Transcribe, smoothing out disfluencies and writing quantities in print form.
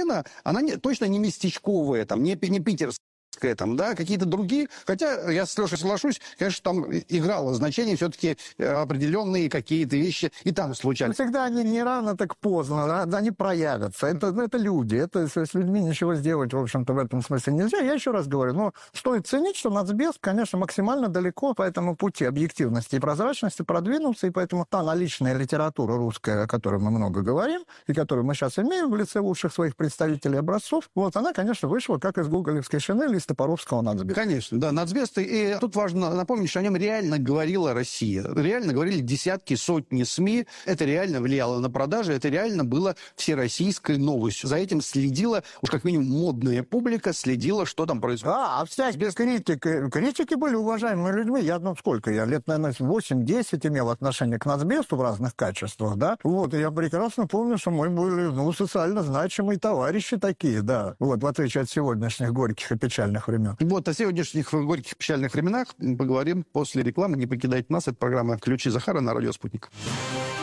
сцена, она точно не местечковая, там, не питерская. Там, да, какие-то другие. Хотя, я с Лешей соглашусь, конечно, там играло значение все-таки определенные какие-то вещи и там случались. Всегда они не рано, так поздно, они проявятся. Это люди. Это с людьми ничего сделать, в общем-то, в этом смысле нельзя. Я еще раз говорю, но стоит ценить, что нацбест, конечно, максимально далеко по этому пути объективности и прозрачности продвинулся, и поэтому та наличная литература русская, о которой мы много говорим, и которую мы сейчас имеем в лице лучших своих представителей образцов, вот она, конечно, вышла как из гоголевской шинели, из Топоровского нацбеста. Конечно, да, нацбест. И тут важно напомнить, что о нем реально говорила Россия. Реально говорили десятки, сотни СМИ. Это реально влияло на продажи. Это реально было всероссийской новостью. За этим следила, уж как минимум модная публика, следила, что там происходит. А всякие критики были уважаемыми людьми. Я лет, наверное, 8-10 имел отношение к нацбесту в разных качествах, да. Вот, и я прекрасно помню, что мы были, социально значимые товарищи такие, да. Вот, в отличие от сегодняшних горьких и печальных времен. Вот о сегодняшних горьких печальных временах поговорим после рекламы. Не покидайте нас. Это программа «Ключи Захара» на радио «Спутник».